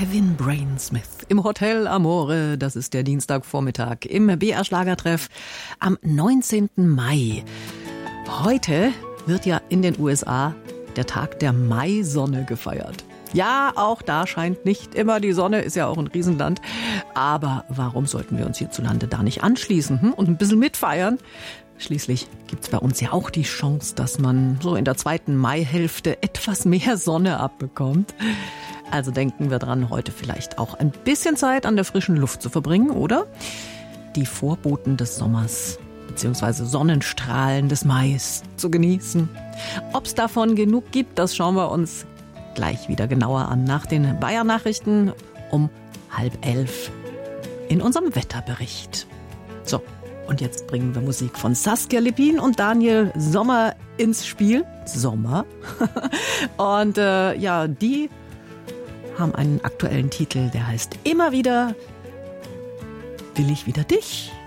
Kevin Brainsmith im Hotel Amore. Das ist der Dienstagvormittag im BR Schlagertreff am 19. Mai. Heute wird ja in den USA der Tag der Maisonne gefeiert. Ja, auch da scheint nicht immer die Sonne, ist ja auch ein Riesenland. Aber warum sollten wir uns hierzulande da nicht anschließen und ein bisschen mitfeiern? Schließlich gibt's bei uns ja auch die Chance, dass man so in der zweiten Maihälfte etwas mehr Sonne abbekommt. Also denken wir dran, heute vielleicht auch ein bisschen Zeit an der frischen Luft zu verbringen, oder? Die Vorboten des Sommers bzw. Sonnenstrahlen des Mais zu genießen. Ob's davon genug gibt, das schauen wir uns gleich wieder genauer an nach den Bayern-Nachrichten um 10:30 in unserem Wetterbericht. So, und jetzt bringen wir Musik von Saskia Lippin und Daniel Sommer ins Spiel. Sommer. Und die haben einen aktuellen Titel, der heißt Immer wieder will ich wieder dich.